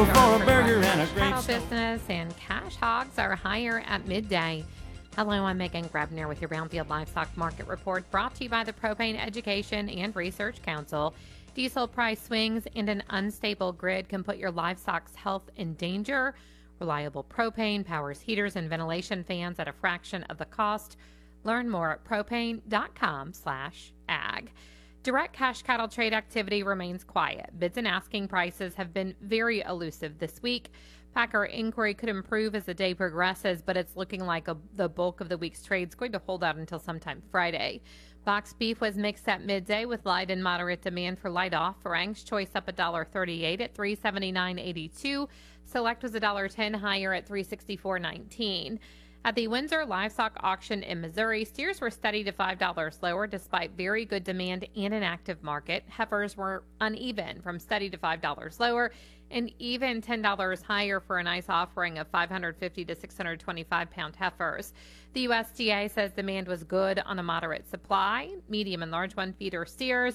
For a burger and a great Cattle business and cash hogs are higher at midday. Hello, I'm Megan Grebner with your Brownfield Livestock Market Report, brought to you by the Propane Education and Research Council. Diesel price swings and an unstable grid can put your livestock's health in danger. Reliable propane powers heaters and ventilation fans at a fraction of the cost. Learn more at propane.com/ag. Direct cash cattle trade activity remains quiet. Bids and asking prices have been very elusive this week. Packer inquiry could improve as the day progresses, but it's looking like the bulk of the week's trade is going to hold out until sometime Friday. Boxed beef was mixed at midday with light and moderate demand for light off. Frank's Choice up $1.38 at $379.82. Select was $1.10 higher at $364.19. At the Windsor Livestock Auction in Missouri, steers were steady to $5 lower despite very good demand and an active market. Heifers were uneven from steady to $5 lower and even $10 higher for a nice offering of 550 to 625 pound heifers. The USDA says demand was good on a moderate supply. Medium and large one feeder steers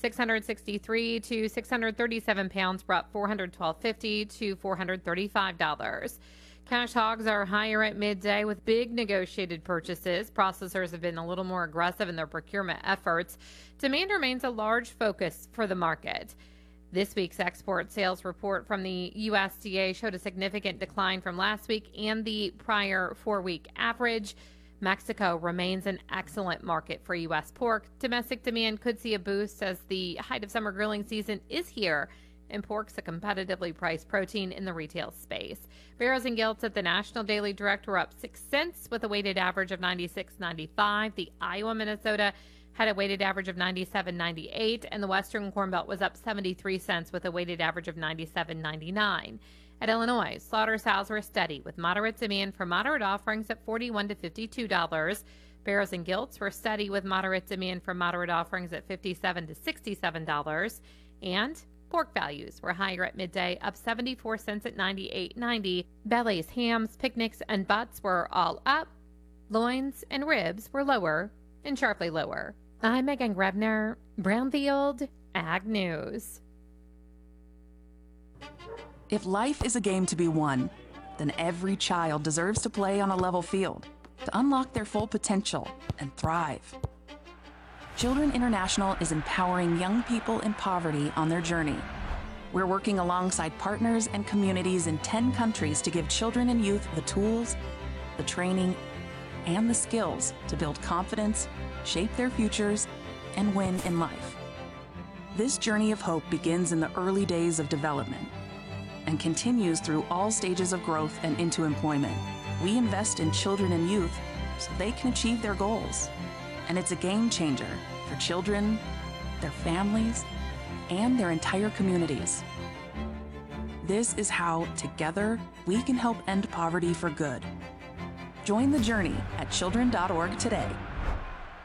663 to 637 pounds brought $412.50 to $435. Cash hogs are higher at midday with big negotiated purchases. Processors have been a little more aggressive in their procurement efforts. Demand remains a large focus for the market. This week's export sales report from the USDA showed a significant decline from last week and the prior 4-week average. Mexico remains an excellent market for U.S. pork. Domestic demand could see a boost as the height of summer grilling season is here, and pork's a competitively priced protein in the retail space. Barrows and Gilts at the National Daily Direct were up 6 cents with a weighted average of 96.95. The Iowa Minnesota had a weighted average of 97.98, and the Western Corn Belt was up 73 cents with a weighted average of 97.99. At Illinois, slaughter sows were steady with moderate demand for moderate offerings at $41 to $52. Barrows and Gilts were steady with moderate demand for moderate offerings at $57 to $67. And pork values were higher at midday, up 74 cents at $98.90. Bellies, hams, picnics, and butts were all up. Loins and ribs were lower and sharply lower. I'm Megan Grebner, Brownfield Ag News. If life is a game to be won, then every child deserves to play on a level field to unlock their full potential and thrive. Children International is empowering young people in poverty on their journey. We're working alongside partners and communities in 10 countries to give children and youth the tools, the training, and the skills to build confidence, shape their futures, and win in life. This journey of hope begins in the early days of development and continues through all stages of growth and into employment. We invest in children and youth so they can achieve their goals. And it's a game changer for children, their families, and their entire communities. This is how, together, we can help end poverty for good. Join the journey at children.org today.